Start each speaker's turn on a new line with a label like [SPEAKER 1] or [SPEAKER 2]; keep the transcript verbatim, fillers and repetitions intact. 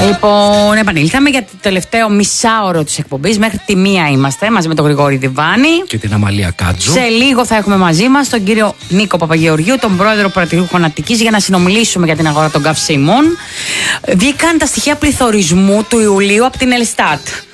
[SPEAKER 1] Λοιπόν, επανήλθαμε για το τελευταίο μισάωρο της εκπομπής. Μέχρι τη μία είμαστε μαζί με τον Γρηγόρη Διβάνη
[SPEAKER 2] και την Αμαλία Κάτζου.
[SPEAKER 1] Σε λίγο θα έχουμε μαζί μας τον κύριο Νίκο Παπαγεωργίου, τον πρόεδρο Πρατηρούχων Αττικής, για να συνομιλήσουμε για την αγορά των καυσίμων. Βγήκαν τα στοιχεία πληθωρισμού του Ιουλίου από την Ελστάτ.